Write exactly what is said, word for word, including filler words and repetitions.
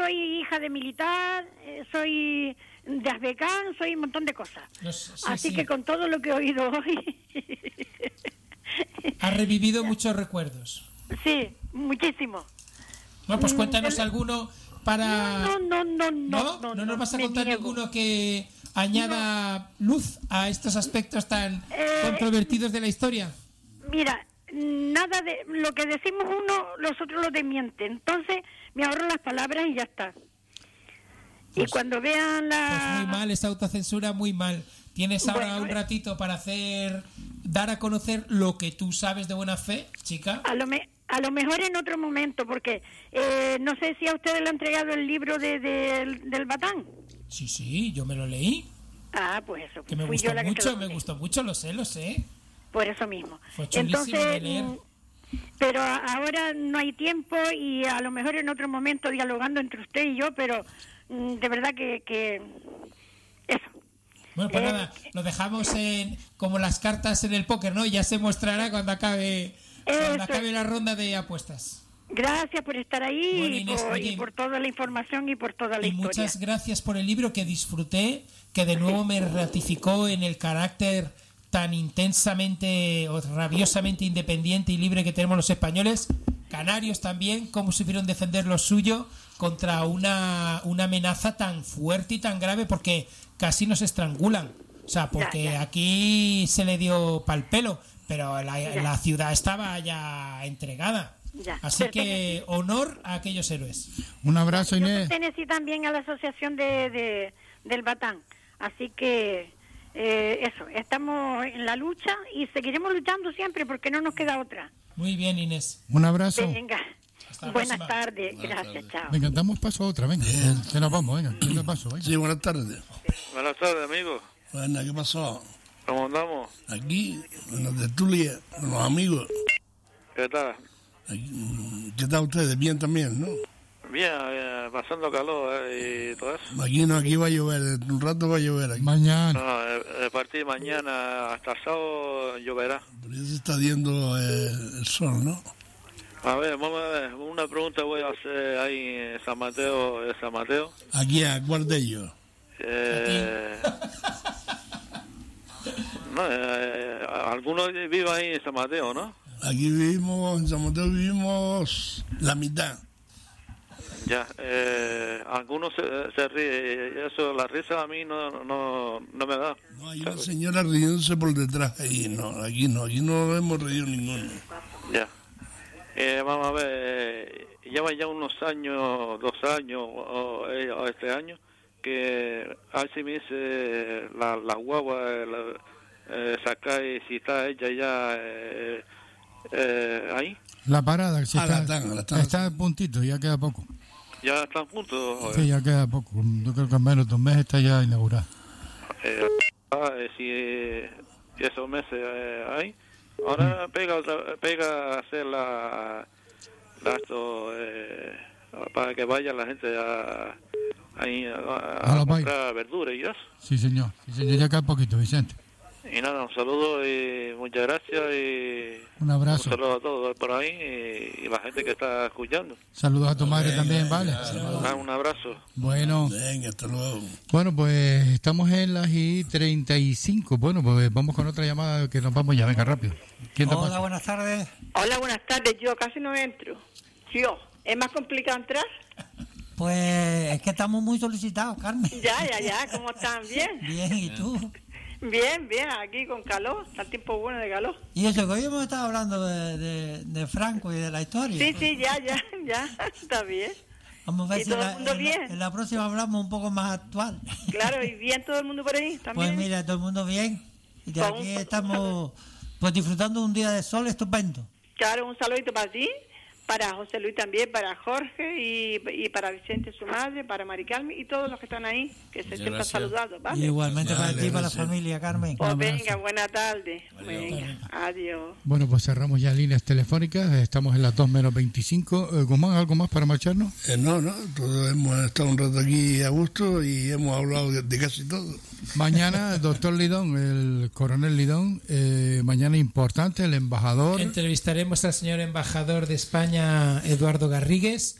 soy hija de militar, eh, soy de Azbecán, soy un montón de cosas. No, sí, Así sí. que con todo lo que he oído hoy... Ha revivido muchos recuerdos. Sí, muchísimo. Bueno, pues cuéntanos Mm, alguno para... No, no, no, no, ¿No? no, ¿No nos vas a me contar niego. ninguno que añada luz a estos aspectos tan Eh, controvertidos de la historia? Mira, nada de lo que decimos uno, los otros lo desmienten. Entonces me ahorro las palabras y ya está. Pues- y cuando vean la... Pues muy mal, esa autocensura, muy mal. Tienes ahora Bueno, un eh. ratito para hacer, dar a conocer lo que tú sabes de buena fe, chica. A lo, me- a lo mejor en otro momento, porque eh, no sé si a ustedes le han entregado el libro de, de- del Batán. Sí, sí, yo me lo leí, Ah, pues eso. que me fui gustó yo la que se mucho, lo me conté. gustó mucho, lo sé, lo sé. Por eso mismo. Fue chulísimo de leer. mm, pero a- ahora no hay tiempo y a lo mejor en otro momento dialogando entre usted y yo, pero mm, de verdad que, que eso. Bueno, pues Eh, nada, lo dejamos en como las cartas en el póker, ¿no? Ya se mostrará cuando acabe, cuando Eso. acabe la ronda de apuestas. Gracias por estar ahí Bueno, y, Inés, por, oye, y por toda la información y por toda la Y historia. muchas gracias por el libro que disfruté, que de nuevo me ratificó en el carácter tan intensamente o rabiosamente independiente y libre que tenemos los españoles, canarios también, cómo supieron defender lo suyo contra una, una amenaza tan fuerte y tan grave, porque casi nos estrangulan. O sea, porque Ya, ya. aquí se le dio pal pelo, pero la, Ya. la ciudad estaba ya entregada. Ya. Así Pertenece- que honor a aquellos héroes. Un abrazo, Yo Inés. pertenecí también a la asociación de, de- del Batán, así que eh, eso, estamos en la lucha y seguiremos luchando siempre porque no nos queda otra. Muy bien, Inés. Un abrazo. Venga, Hasta la buenas próxima. tardes, gracias, chao. Venga, damos paso a otra, venga. Que nos vamos, venga. Venga, paso, venga. Sí, buenas tardes. Buenas tardes, amigos. Bueno, ¿qué pasó? ¿Cómo andamos? Aquí, en la tertulia, con los amigos. ¿Qué tal? Aquí, ¿qué tal ustedes? Bien también, ¿no? Bien, eh, pasando calor eh, y todo eso. Aquí no, aquí va a llover, en un rato va a llover aquí. Mañana. No, eh, a partir de mañana hasta el sábado lloverá. Pero ya se está viendo eh, el sol, ¿no? A ver, vamos a ver, una pregunta voy a hacer ahí en San Mateo, en San Mateo. Aquí, ¿a cuál de ellos? Eh, no, eh, algunos viven ahí en San Mateo, ¿no? Aquí vivimos, en San Mateo vivimos la mitad. Ya, eh, algunos se, se ríen, eso, la risa a mí no, no, no me da. No, hay una señora riéndose por detrás ahí, no, aquí no, aquí no hemos reído ninguno. Ya. Eh, vamos a ver, eh, lleva ya unos años, dos años o, eh, o este año, que así me dice la, la guagua, eh, la, eh, sacar y si está ella ya eh, eh, ahí. La parada, si Ah, la está, están, la están. está a puntito, ya queda poco. Ya están juntos. Sí, ya queda poco. Yo creo que en menos de un mes está ya inaugurada. Eh, ah, eh, si, eh, si esos meses eh, ahí. Ahora pega otra, pega a hacer la, la esto, eh, para que vaya la gente a, ahí a, a, A la comprar verduras y eso. Sí, señor. Sí, señor, ya queda poquito, Vicente. Y nada, un saludo y muchas gracias y Un abrazo. un saludo a todos por ahí y, y la gente que está escuchando. Saludos a tu madre también, ¿vale? Ah, un abrazo. Bueno, Venga, hasta luego. bueno, pues estamos en las y treinta y cinco. Bueno, pues vamos con otra llamada que nos vamos ya. Venga, rápido. ¿Quién te Hola, pasa? buenas tardes. Hola, buenas tardes. Yo casi no entro. Yo, ¿es más complicado entrar? Pues es que estamos muy solicitados, Carmen. Ya, ya, ya. ¿Cómo están? ¿Bien? Bien, ¿y tú? Bien, bien. Aquí con calor. Está el tiempo bueno de calor. Y eso, que hoy hemos estado hablando de, de, de Franco y de la historia. Sí, sí, ya, ya, ya. Está bien. Vamos a ver ¿Y si todo el la- mundo en, la, bien? en la próxima hablamos un poco más actual. Claro, ¿y bien todo el mundo por ahí? Pues ¿También? mira, todo el mundo bien. Y de Con- aquí estamos pues disfrutando de un día de sol estupendo. Claro, un saludito para ti, para José Luis también, para Jorge y, y para Vicente, su madre, para Mari Carmen y todos los que están ahí, que se sientan saludados, Y ¿vale? igualmente para Dale, ti y para la gracias. familia, Carmen. Pues Un abrazo. venga, buena tarde. Venga, adiós. Bueno, pues cerramos ya líneas telefónicas. Estamos en las dos menos veinticinco. Eh, Guzmán, ¿algo más para marcharnos? Eh, no, no, todos hemos estado un rato aquí a gusto y hemos hablado de, de casi todo. Mañana, doctor Lidón, el coronel Lidón, eh, mañana importante, el embajador. Entrevistaremos al señor embajador de España, Eduardo Garrigues,